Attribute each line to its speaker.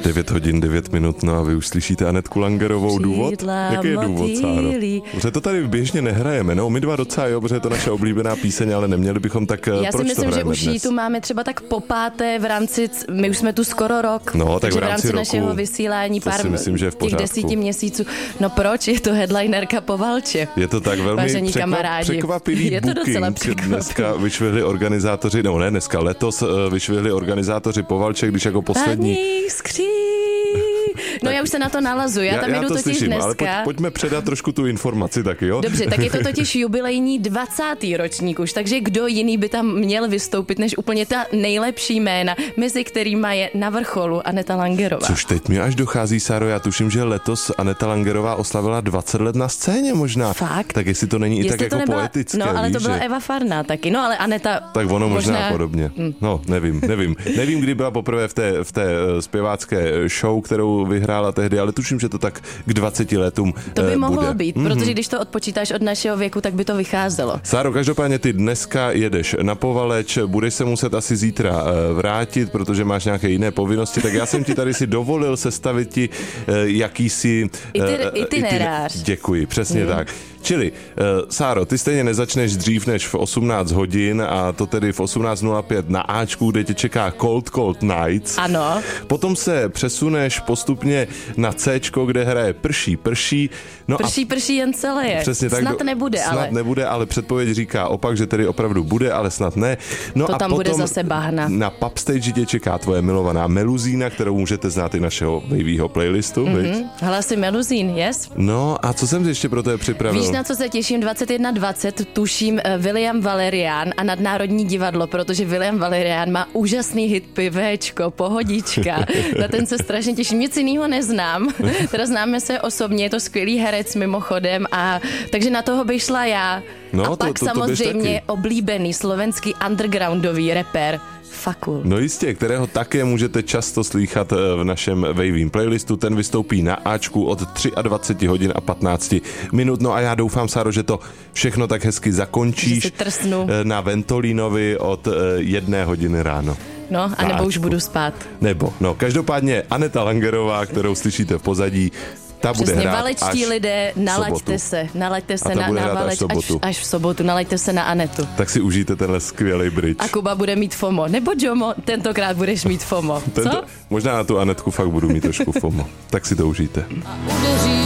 Speaker 1: 9 hodin 9 minut, no a vy už slyšíte Anetku Langerovou. Důvod? Jaký je důvod, Sáro? Protože to tady běžně nehrajeme, no, my dva docela jo, protože je to naše oblíbená píseň, ale neměli bychom tak.
Speaker 2: Já si myslím, že už ji tu máme třeba tak po páté v rámci, my už jsme tu skoro rok,
Speaker 1: no, tak v rámci roku,
Speaker 2: našeho vysílání
Speaker 1: pár myslím, že je v
Speaker 2: těch 10 měsíců. No proč? Je to headlinerka Povalče.
Speaker 1: Je to tak velmi překvapivý
Speaker 2: je to docela
Speaker 1: překvapivý. Dneska vyšvihli organizátoři, no ne dneska, letos vyšvihli organizátoři Povalče, když jako poslední.
Speaker 2: No já už se na to nalazu, já tam jdu totiž
Speaker 1: slyším,
Speaker 2: dneska.
Speaker 1: Ale pojďme předat trošku tu informaci taky, jo?
Speaker 2: Dobře, tak je to totiž jubilejní 20. ročník už, takže kdo jiný by tam měl vystoupit, než úplně ta nejlepší jména, mezi kterýma je na vrcholu Aneta Langerová.
Speaker 1: Což teď mi až dochází, Sáro, já tuším, že letos Aneta Langerová oslavila 20 let na scéně možná.
Speaker 2: Fakt?
Speaker 1: Tak jestli to není i tak jako
Speaker 2: nebyla,
Speaker 1: poetické,
Speaker 2: no, ale
Speaker 1: víš,
Speaker 2: to byla
Speaker 1: že...
Speaker 2: Eva Farná taky, no ale Aneta...
Speaker 1: Tak ono možná podobně. No, nevím, kdy byla poprvé v té zpěvácké show, kterou vyhrála tehdy, ale tuším, že to tak k 20 letům
Speaker 2: to by mohlo
Speaker 1: bude.
Speaker 2: být, protože když to odpočítáš od našeho věku, tak by to vycházelo.
Speaker 1: Sáro, každopádně ty dneska jedeš na Povaleč, budeš se muset asi zítra vrátit, protože máš nějaké jiné povinnosti, tak já jsem ti tady si dovolil sestavit ti jakýsi
Speaker 2: itinerář.
Speaker 1: Děkuji, přesně tak. Čili, Sáro, ty stejně nezačneš dřív než v 18 hodin a to tedy v 18:05 na Ačku, kde tě čeká Cold Nights.
Speaker 2: Ano.
Speaker 1: Potom se přesuneš postupně na Cčko, kde hraje Prší. No
Speaker 2: prší jen celé je.
Speaker 1: Přesně tak.
Speaker 2: Snad nebude,
Speaker 1: ale předpověď říká opak, že tedy opravdu bude, ale snad ne. No
Speaker 2: to
Speaker 1: a
Speaker 2: tam
Speaker 1: potom
Speaker 2: bude zase bahna.
Speaker 1: Na Pubstage tě čeká tvoje milovaná Meluzína, kterou můžete znát i našeho Waveyho playlistu.
Speaker 2: Hlasy Meluzín, yes?
Speaker 1: No a co jsem připravil? Pro tebe připravil?
Speaker 2: Víš, na co se těším? 21:20 tuším William Valerian a Nadnárodní divadlo, protože William Valerian má úžasný hit Pivéčko, Pohodička. Na ten se strašně těším. Nic jiného neznám. Teda známe se osobně, je to skvělý herec mimochodem, a takže na toho bych šla já.
Speaker 1: No,
Speaker 2: a pak samozřejmě oblíbený slovenský undergroundový rapper Fakul.
Speaker 1: No jistě, kterého také můžete často slýchat v našem Wavym playlistu. Ten vystoupí na Ačku od 23 hodin a 15 minut. No a já doufám, Sáro, že to všechno tak hezky zakončíš na Ventolínovi od 1 hodiny ráno.
Speaker 2: No, a nebo už budu spát.
Speaker 1: Každopádně Aneta Langerová, kterou slyšíte v pozadí, ta bude hrát
Speaker 2: valečtí lidé, nalaďte se na Valeč až v sobotu, nalaďte se na Anetu.
Speaker 1: Tak si užijte tenhle skvělý bridge.
Speaker 2: A Kuba bude mít FOMO, nebo Jomo, tentokrát budeš mít FOMO. Co?
Speaker 1: Možná na tu Anetku fakt budu mít trošku FOMO. Tak si to užijte.